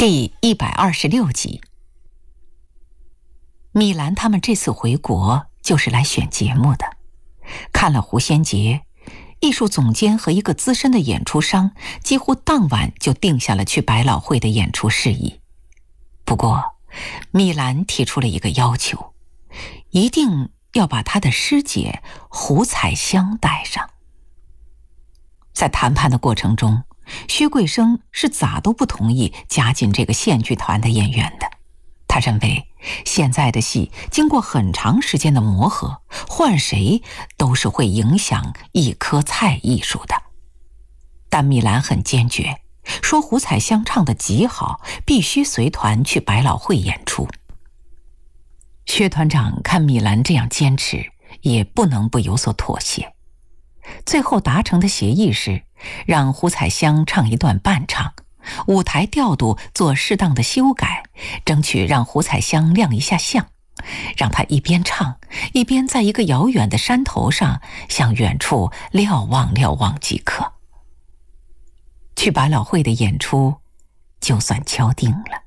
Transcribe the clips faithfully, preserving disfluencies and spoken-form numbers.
第一百二十六集。米兰他们这次回国就是来选节目的，看了胡先杰，艺术总监和一个资深的演出商几乎当晚就定下了去百老汇的演出事宜。不过米兰提出了一个要求，一定要把他的师姐胡彩香带上。在谈判的过程中，薛桂生是咋都不同意加进这个县剧团的演员的。他认为现在的戏经过很长时间的磨合，换谁都是会影响一颗菜艺术的。但米兰很坚决，说胡彩香唱得极好，必须随团去百老汇演出。薛团长看米兰这样坚持，也不能不有所妥协。最后达成的协议是让胡彩香唱一段伴唱，舞台调度做适当的修改，争取让胡彩香亮一下相，让她一边唱一边在一个遥远的山头上向远处瞭望瞭望即可。去百老汇的演出就算敲定了。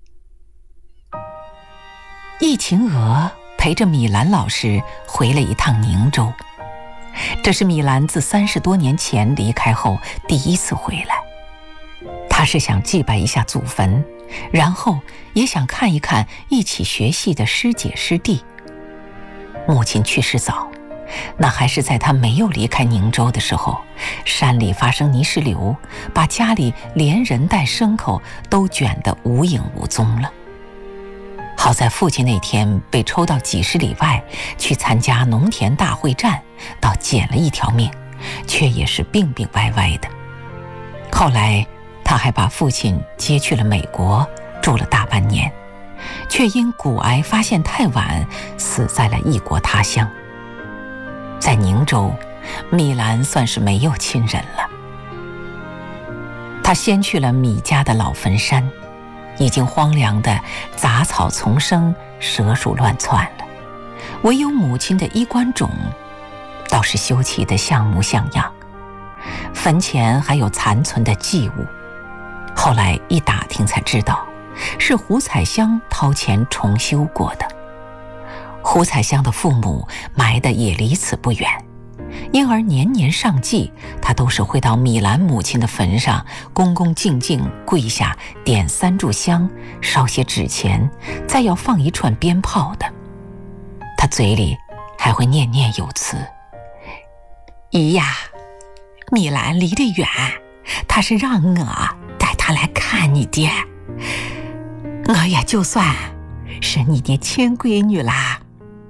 易秦娥陪着米兰老师回了一趟宁州，这是米兰自三十多年前离开后第一次回来。他是想祭拜一下祖坟，然后也想看一看一起学戏的师姐师弟。母亲去世早，那还是在他没有离开宁州的时候，山里发生泥石流，把家里连人带牲口都卷得无影无踪了。好在父亲那天被抽到几十里外去参加农田大会战，倒捡了一条命，却也是病病歪歪的。后来他还把父亲接去了美国，住了大半年，却因骨癌发现太晚，死在了异国他乡。在宁州，米兰算是没有亲人了。他先去了米家的老坟山，已经荒凉的杂草丛生，蛇鼠乱窜了，唯有母亲的衣冠冢倒是修葺得像模像样，坟前还有残存的祭物。后来一打听才知道，是胡彩香掏钱重修过的。胡彩香的父母埋的也离此不远，因而年年上祭，他都是会到米兰母亲的坟上恭恭敬敬跪下，点三炷香，烧些纸钱，再要放一串鞭炮的。他嘴里还会念念有词：姨呀，米兰离得远，他是让我带他来看你的，我也就算是你的亲闺女啦。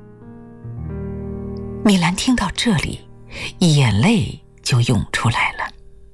米兰听到这里，眼泪就涌出来了。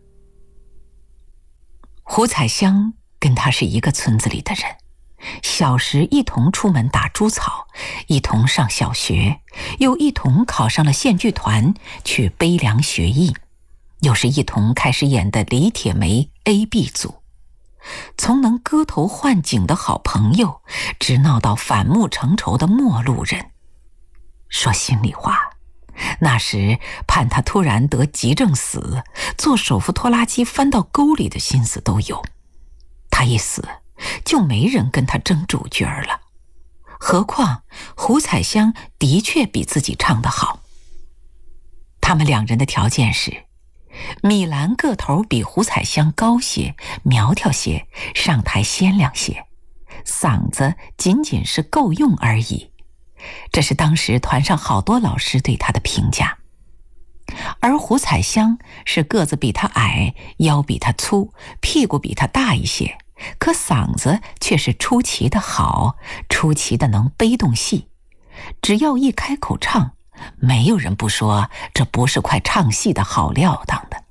胡彩香跟他是一个村子里的人，小时一同出门打猪草，一同上小学，又一同考上了县剧团去悲凉学艺，又是一同开始演的李铁梅 A B 组。从能割头换颈的好朋友，直闹到反目成仇的陌路人。说心里话，那时盼他突然得急症死，坐手扶拖拉机翻到沟里的心思都有。他一死，就没人跟他争主角了。何况胡彩香的确比自己唱得好。他们两人的条件是，米兰个头比胡彩香高些，苗条些，上台鲜亮些，嗓子仅仅是够用而已。这是当时团上好多老师对他的评价。而胡彩香是个子比他矮，腰比他粗，屁股比他大一些，可嗓子却是出奇的好，出奇的能背动戏。只要一开口唱，没有人不说这不是块唱戏的好料当的。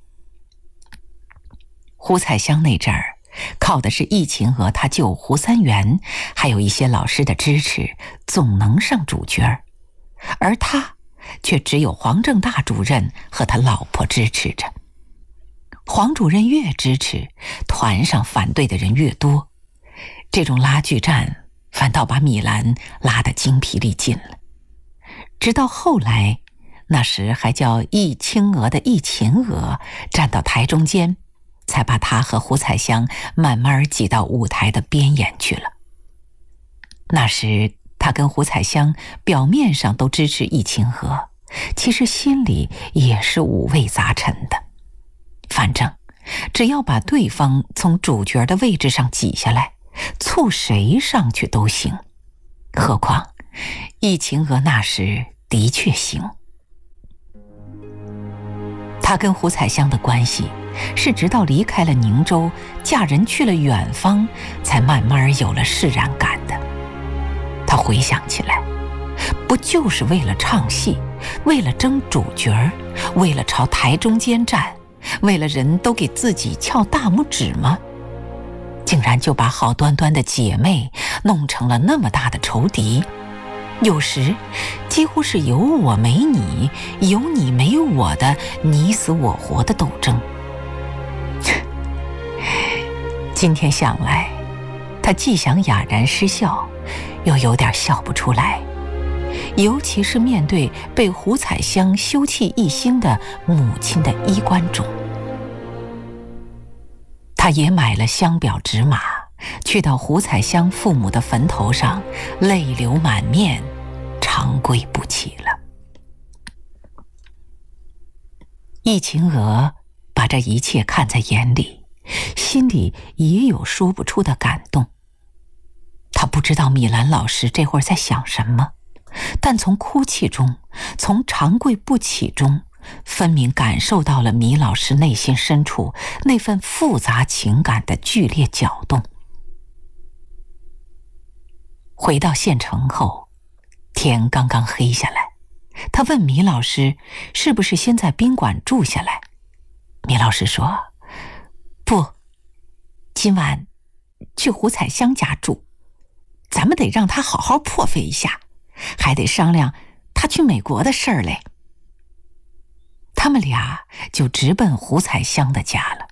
胡彩香那阵儿靠的是易秦娥他舅胡三元，还有一些老师的支持，总能上主角，而他却只有黄正大主任和他老婆支持着。黄主任越支持，团上反对的人越多，这种拉锯战反倒把米兰拉得精疲力尽了。直到后来，那时还叫易青娥的易秦娥站到台中间， 才把他和胡彩香慢慢挤到舞台的边沿去了。那时他跟胡彩香表面上都支持易秦娥，其实心里也是五味杂陈的。反正只要把对方从主角的位置上挤下来，簇谁上去都行。何况易秦娥那时的确行。他跟胡彩香的关系是直到离开了宁州，嫁人去了远方，才慢慢有了释然感的。他回想起来，不就是为了唱戏，为了争主角，为了朝台中间站，为了人都给自己翘大拇指吗？竟然就把好端端的姐妹弄成了那么大的仇敌，有时几乎是有我没你，有你没我的你死我活的斗争。今天想来，他既想哑然失笑，又有点笑不出来，尤其是面对被胡彩香休弃一心的母亲的衣冠冢。他也买了香表纸马，去到胡彩香父母的坟头上，泪流满面，长跪不起了。易秦娥把这一切看在眼里，心里也有说不出的感动。他不知道米兰老师这会儿在想什么，但从哭泣中，从长跪不起中，分明感受到了米老师内心深处那份复杂情感的剧烈搅动。回到县城后，天刚刚黑下来，他问米老师是不是先在宾馆住下来。米老师说，不，今晚去胡彩香家住，咱们得让他好好破费一下，还得商量他去美国的事儿嘞。他们俩就直奔胡彩香的家了。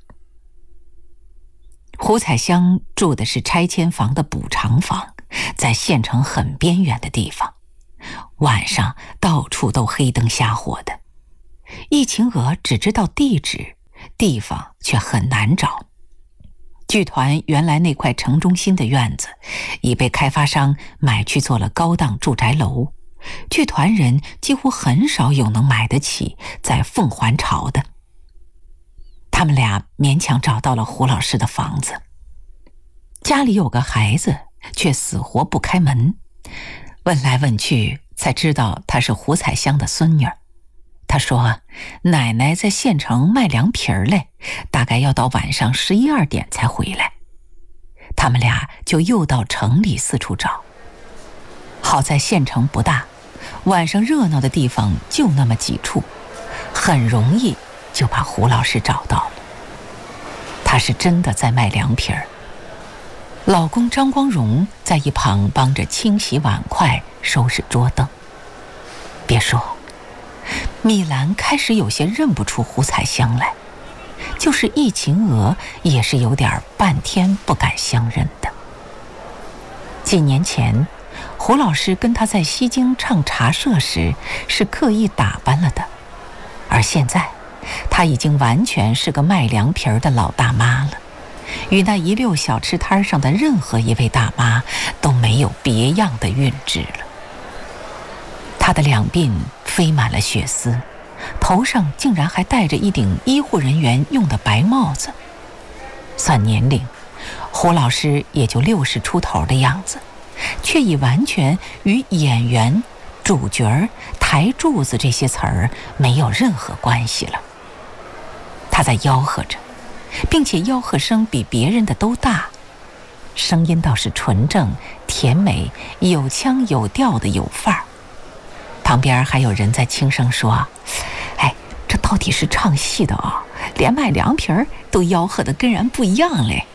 胡彩香住的是拆迁房的补偿房，在县城很边远的地方，晚上到处都黑灯瞎火的。易秦娥只知道地址，地方却很难找。剧团原来那块城中心的院子已被开发商买去做了高档住宅楼，剧团人几乎很少有能买得起在凤还巢的。他们俩勉强找到了胡老师的房子，家里有个孩子，却死活不开门。问来问去，才知道她是胡彩香的孙女儿。她说，奶奶在县城卖凉皮儿嘞，大概要到晚上十一二点才回来。他们俩就又到城里四处找。好在县城不大，晚上热闹的地方就那么几处，很容易就把胡老师找到了。他是真的在卖凉皮儿，老公张光荣在一旁帮着清洗碗筷，收拾桌凳。别说，米兰开始有些认不出胡彩香来，就是易秦娥也是有点半天不敢相认的。几年前胡老师跟他在西京唱茶社时是刻意打扮了的，而现在他已经完全是个卖凉皮儿的老大妈了，与那一溜小吃摊上的任何一位大妈都没有别样的韵致了。他的两鬓飞满了血丝，头上竟然还戴着一顶医护人员用的白帽子。算年龄，胡老师也就六十出头的样子，却已完全与演员、主角、台柱子这些词儿没有任何关系了。他在吆喝着，并且吆喝声比别人的都大，声音倒是纯正、甜美、有腔有调的有范儿。旁边还有人在轻声说，哎，这到底是唱戏的啊、哦，连卖凉皮儿都吆喝的跟人不一样嘞。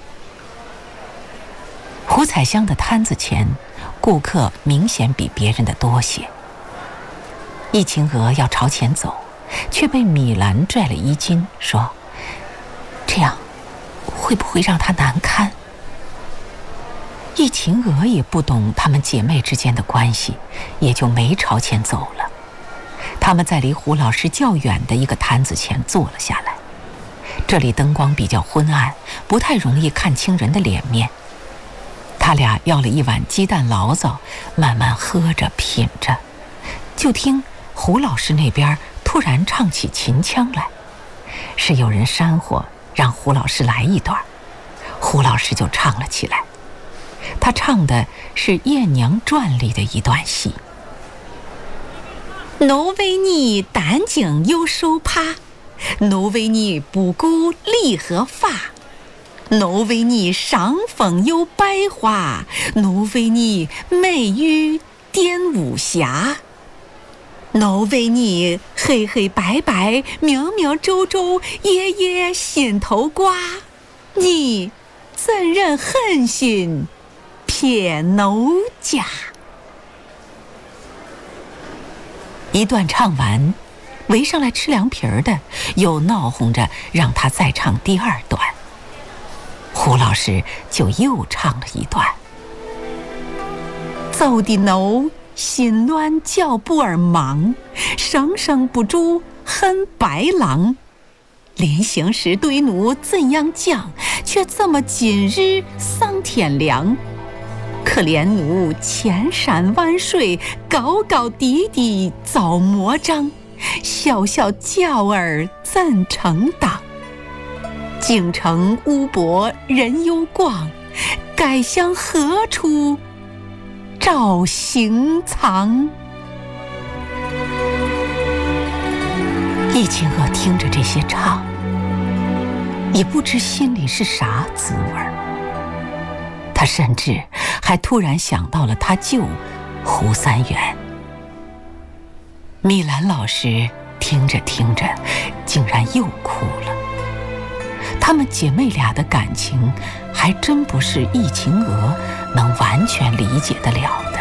胡彩香的摊子前，顾客明显比别人的多些。易秦娥要朝前走，却被米兰拽了衣襟，说，这样会不会让她难堪？易秦娥也不懂她们姐妹之间的关系，也就没朝前走了。他们在离胡老师较远的一个摊子前坐了下来。 这里灯光比较昏暗，不太容易看清人的脸面。他俩要了一碗鸡蛋醪糟，慢慢喝着品着，就听胡老师那边突然唱起秦腔来，是有人煽火让胡老师来一段，胡老师就唱了起来。他唱的是《艳娘传》里的一段戏：奴为你担惊有手帕，奴为你不顾梨和发，奴为你伤风有百花，奴为你美玉点无瑕，奴为你黑黑白白明明皱皱夜夜心头挂，你怎忍狠心骗奴家？一段唱完，围上来吃凉皮儿的又闹哄着让他再唱第二段。胡老师就又唱了一段：走的奴心乱脚步儿忙，生生不住恨白狼。临行时对奴怎样讲，却怎么今日丧天良？可怜奴千山万水，高高低低遭魔障，小小娇儿怎承当？京城无薄人有广，该向何处找行藏？易秦娥听着这些唱，也不知心里是啥滋味儿。他甚至还突然想到了他舅胡三元。米兰老师听着听着，竟然又哭了。她们姐妹俩的感情，还真不是易秦娥能完全理解得了的。